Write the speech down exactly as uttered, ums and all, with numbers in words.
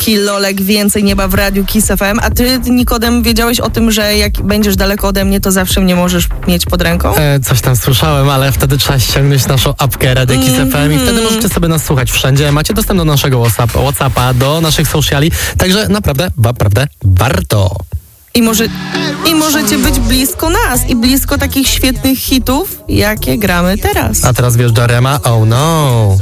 Kilolek więcej nieba w radiu Kiss F M. A ty, Nikodem, wiedziałeś o tym, że jak będziesz daleko ode mnie, to zawsze mnie możesz mieć pod ręką? E, coś tam słyszałem, ale wtedy trzeba ściągnąć naszą apkę Radia Kiss F M i wtedy możecie sobie nas słuchać wszędzie. Macie dostęp do naszego WhatsApp, WhatsAppa, do naszych sociali, także naprawdę, naprawdę warto. I, może, I możecie być blisko nas i blisko takich świetnych hitów, jakie gramy teraz. A teraz wjeżdża Rema, oh no.